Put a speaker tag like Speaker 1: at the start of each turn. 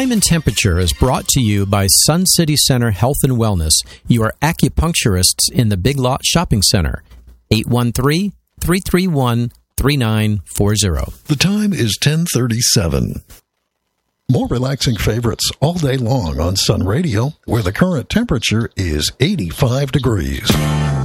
Speaker 1: Time and Temperature is brought to you by Sun City Center Health and Wellness, your acupuncturists in the Big Lot Shopping Center. 813-331-3940.
Speaker 2: The time is 10:37. More relaxing favorites all day long on Sun Radio, where the current temperature is 85 degrees.